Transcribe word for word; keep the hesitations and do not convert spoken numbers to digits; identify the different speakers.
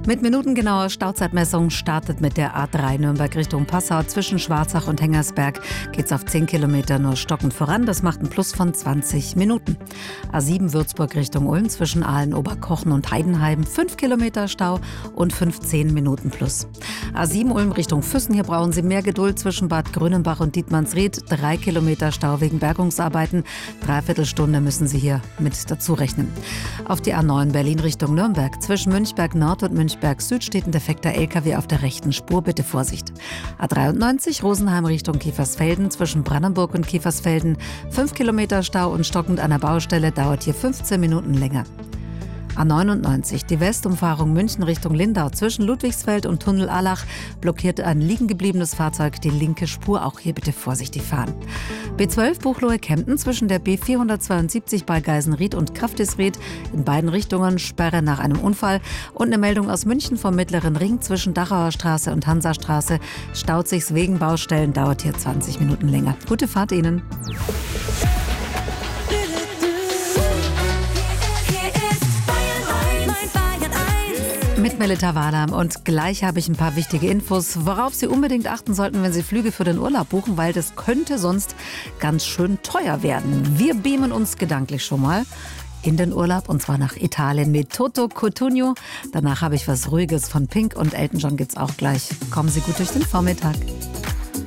Speaker 1: Mit minutengenauer Stauzeitmessung startet mit der A drei Nürnberg Richtung Passau. Zwischen Schwarzach und Hengersberg geht's auf zehn Kilometer nur stockend voran. Das macht einen Plus von zwanzig Minuten. A sieben Würzburg Richtung Ulm zwischen Aalen, Oberkochen und Heidenheim. fünf Kilometer Stau und fünfzehn Minuten Plus. A sieben Ulm Richtung Füssen. Hier brauchen Sie mehr Geduld zwischen Bad Grönenbach und Dietmannsried. drei Kilometer Stau wegen Bergungsarbeiten. Dreiviertelstunde müssen Sie hier mit dazu rechnen. Auf die A neun Berlin Richtung Nürnberg. Zwischen Münchberg Nord und Münchberg Süd steht ein defekter L K W auf der rechten Spur. Bitte Vorsicht. A dreiundneunzig Rosenheim Richtung Kiefersfelden. Zwischen Brandenburg und Kiefersfelden. fünf Kilometer Stau und stockend an der Baustelle. Dauert hier fünfzehn Minuten länger. A neunundneunzig, die Westumfahrung München Richtung Lindau. Zwischen Ludwigsfeld und Tunnel Allach blockiert ein liegen gebliebenes Fahrzeug die linke Spur. Auch hier bitte vorsichtig fahren. B zwölf Buchloe-Kempten zwischen der B vierhundertzweiundsiebzig bei Geisenried und Kraftisried. In beiden Richtungen Sperre nach einem Unfall. Und eine Meldung aus München vom Mittleren Ring zwischen Dachauer Straße und Hansastraße. Staut sich's wegen Baustellen, dauert hier zwanzig Minuten länger. Gute Fahrt Ihnen. Mit Melita Walam und gleich habe ich ein paar wichtige Infos, worauf Sie unbedingt achten sollten, wenn Sie Flüge für den Urlaub buchen, weil das könnte sonst ganz schön teuer werden. Wir beamen uns gedanklich schon mal in den Urlaub und zwar nach Italien mit Toto Cutugno. Danach habe ich was Ruhiges von Pink und Elton John gibt's auch gleich. Kommen Sie gut durch den Vormittag.